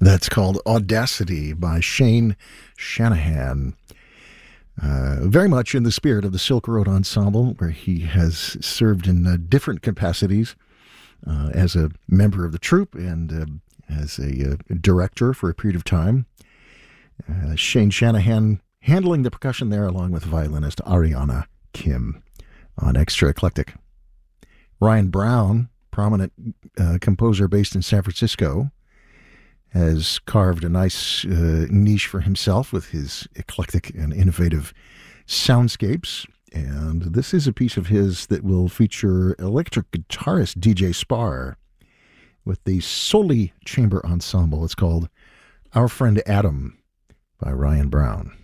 That's called Audacity by Shane Shanahan. Very much in the spirit of the Silk Road Ensemble, where he has served in different capacities as a member of the troupe and as a director for a period of time. Shane Shanahan handling the percussion there along with violinist Ariana Kim on Extra Eclectic. Ryan Brown, prominent composer based in San Francisco, has carved a nice niche for himself with his eclectic and innovative soundscapes. And this is a piece of his that will feature electric guitarist DJ Spar with the Soli Chamber Ensemble. It's called Our Friend Adam by Ryan Brown.